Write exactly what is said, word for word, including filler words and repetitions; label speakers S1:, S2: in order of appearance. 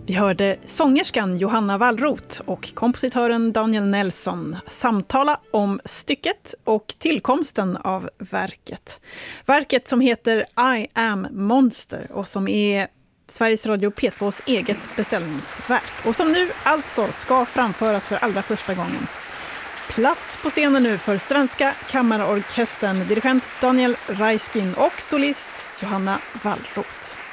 S1: Vi hörde sångerskan Johanna Wallroth och kompositören Daniel Nelson samtala om stycket och tillkomsten av verket. Verket som heter I am Monster och som är Sveriges Radio P tvås eget beställningsverk och som nu alltså ska framföras för allra första gången. Plats på scenen nu för Svenska Kammarorkestern, dirigent Daniel Raiskin och solist Johanna Wallroth.